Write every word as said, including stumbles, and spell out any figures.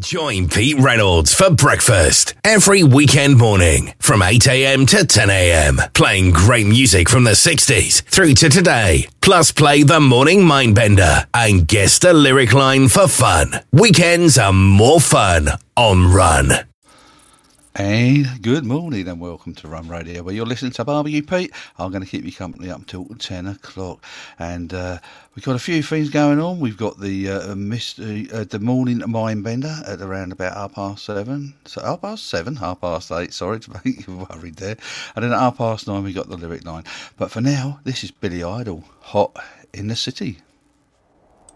Join Pete Reynolds for breakfast every weekend morning from eight a.m. to ten a.m. Playing great music from the sixties through to today. Plus play the Morning Mindbender and guess the lyric line for fun. Weekends are more fun on Run. And good morning and welcome to Run Radio, where you're listening to Barbecue Pete. I'm going to keep you company up until ten o'clock. And uh, we've got a few things going on. We've got the uh, mystery, uh, the Morning Mindbender at around about half past seven. So half past seven, half past eight, sorry to make you worried there. And then at half past nine, we got the lyric line. But for now, this is Billy Idol, Hot in the City.